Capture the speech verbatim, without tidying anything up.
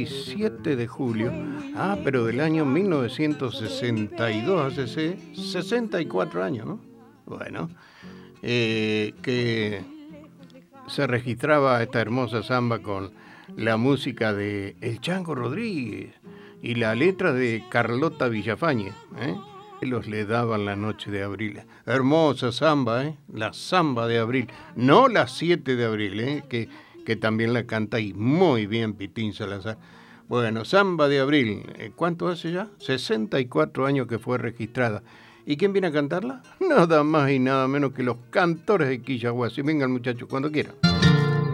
veintisiete de julio, ah, pero del año mil novecientos sesenta y dos, hace sesenta y cuatro años, ¿no? Bueno, eh, que se registraba esta hermosa samba con la música de El Chango Rodríguez y la letra de Carlota Villafañe, ¿eh? Los le daban la noche de abril. Hermosa samba, ¿eh? La samba de abril, no la siete de abril, ¿eh? que, que también la canta y muy bien Pitín Salazar. Bueno, samba de abril, ¿cuánto hace ya? sesenta y cuatro años que fue registrada. ¿Y quién viene a cantarla? Nada más y nada menos que los Cantores de Quillahuasi. Vengan muchachos, cuando quieran.